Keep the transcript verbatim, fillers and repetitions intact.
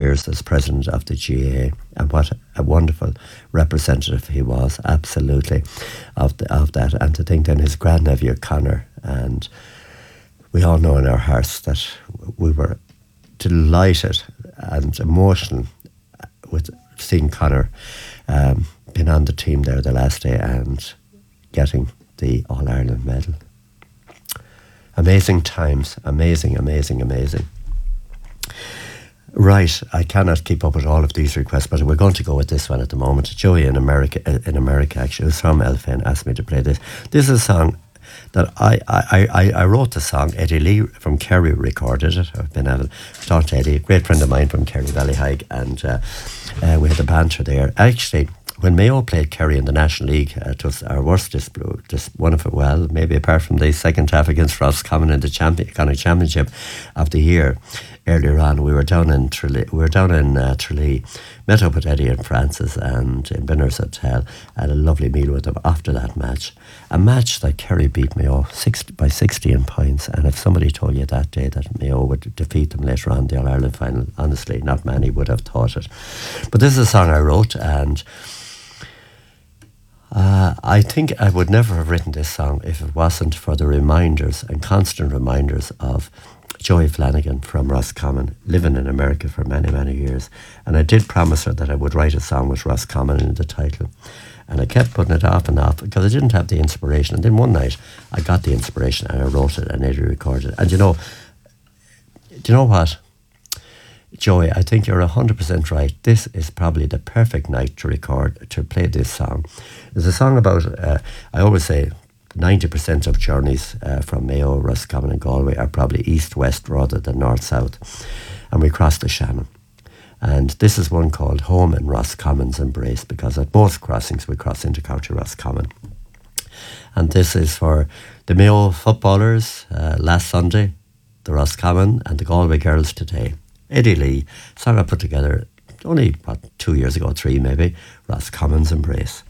years as president of the G A A, and what a wonderful representative he was, absolutely, of the, of that. And to think then his grandnephew Conor, and we all know in our hearts that we were delighted and emotional with seeing Conor um, being on the team there the last day and getting the All-Ireland medal. Amazing times, amazing, amazing, amazing. Right, I cannot keep up with all of these requests, but we're going to go with this one at the moment. Joey in America, in America actually, who's from Elphin, asked me to play this. This is a song that I, I, I, I wrote the song. Eddie Lee from Kerry recorded it. I've been at it. Talked to Eddie, a great friend of mine from Kerry Valley High, and uh, uh, we had a banter there. Actually, when Mayo played Kerry in the National League, uh, it was our worst dispute. Just one of it, well, maybe apart from the second half against Roscommon in the champion, kind of championship of the year. Earlier on, we were down in Tralee, we were down in uh, Tralee, met up with Eddie and Francis and in Binner's Hotel, had a lovely meal with them after that match. A match that Kerry beat Mayo sixty, by sixteen points, and if somebody told you that day that Mayo would defeat them later on in the All-Ireland final, honestly, not many would have thought it. But this is a song I wrote, and Uh, I think I would never have written this song if it wasn't for the reminders and constant reminders of Joey Flanagan from Roscommon, living in America for many, many years. And I did promise her that I would write a song with Roscommon in the title. And I kept putting it off and off because I didn't have the inspiration. And then one night I got the inspiration and I wrote it and Eddie recorded it. And you know, do you know what? Joey, I think you're one hundred percent right. This is probably the perfect night to record, to play this song. It's a song about, uh, I always say, ninety percent of journeys uh, from Mayo, Roscommon and Galway are probably east-west rather than north-south. And we cross the Shannon. And this is one called Home in Roscommon's Embrace, because at both crossings we cross into County Roscommon. And this is for the Mayo footballers uh, last Sunday, the Roscommon and the Galway girls today. Eddie Lee, song I put together only, what, two years ago, three maybe, Roscommon's Embrace.